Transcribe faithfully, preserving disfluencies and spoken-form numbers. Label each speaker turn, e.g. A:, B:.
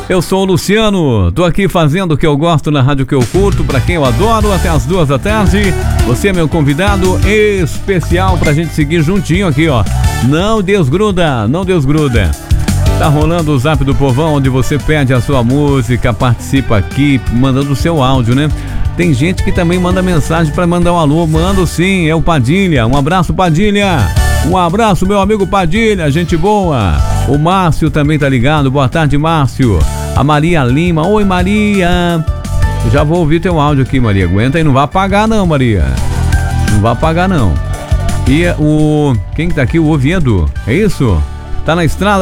A: Eu sou o Luciano, tô aqui fazendo o que eu gosto na rádio que eu curto, pra quem eu adoro, até as duas da tarde. Você é meu convidado especial pra gente seguir juntinho aqui, ó. Não desgruda, não desgruda. Tá rolando o Zap do Povão, onde você pede a sua música, participa aqui, mandando o seu áudio, né? Tem gente que também manda mensagem pra mandar um alô. Mando sim, é o Padilha. Um abraço, Padilha. Um abraço, meu amigo Padilha, gente boa. O Márcio também tá ligado. Boa tarde, Márcio. A Maria Lima. Oi, Maria. Já vou ouvir teu áudio aqui, Maria. Aguenta aí, não vai apagar não, Maria. Não vai apagar não. E o... quem que tá aqui? O Oviedo. É isso? Tá na estrada?